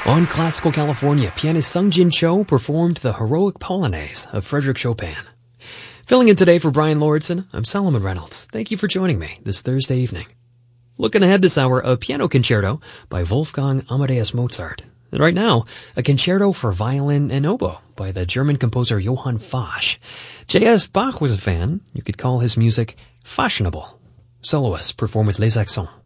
On Classical California, pianist Sung Jin Cho performed the Heroic Polonaise of Frédéric Chopin. Filling in today for Brian Lordson, I'm Solomon Reynolds. Thank you for joining me this Thursday evening. Looking ahead this hour, a piano concerto by Wolfgang Amadeus Mozart. And right now, a concerto for violin and oboe by the German composer Johann Fasch. J.S. Bach was a fan. You could call his music fashionable. Soloists perform with Les Accents.